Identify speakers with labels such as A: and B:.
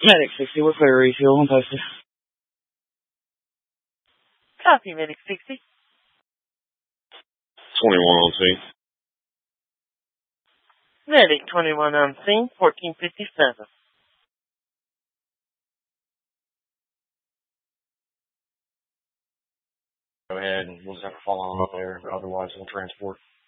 A: Medic 60, we're clear refuel and posted.
B: Copy, Medic 60.
C: 21 on scene.
B: Medic 21 on scene, 1457.
D: Go ahead and we'll just have to follow on up there, otherwise we'll transport.